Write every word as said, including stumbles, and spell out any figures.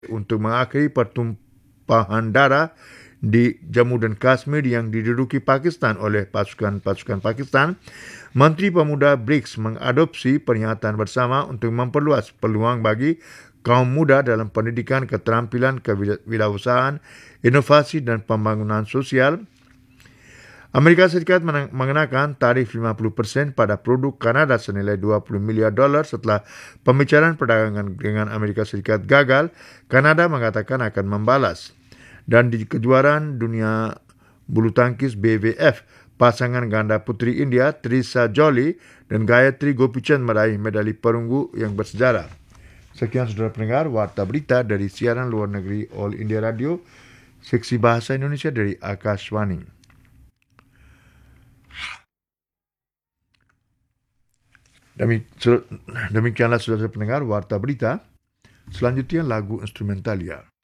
untuk mengakhiri pertumpahan darah di Jammu dan Kashmir yang diduduki Pakistan oleh pasukan-pasukan Pakistan. Menteri Pemuda BRICS mengadopsi pernyataan bersama untuk memperluas peluang bagi kaum muda dalam pendidikan, keterampilan, kewirausahaan, inovasi dan pembangunan sosial. Amerika Serikat mengenakan tarif lima puluh peratus pada produk Kanada senilai dua puluh miliar dolar setelah pembicaraan perdagangan dengan Amerika Serikat gagal. Kanada mengatakan akan membalas. Dan di kejuaraan dunia bulu tangkis B W F, pasangan ganda putri India Trisha Jolie dan Gayatri Gopichand meraih medali perunggu yang bersejarah. Sekian saudara pendengar, warta berita dari siaran luar negeri All India Radio, seksi bahasa Indonesia dari Akashvani. Demikianlah saudara pendengar warta berita. Selanjutnya lagu instrumentalia.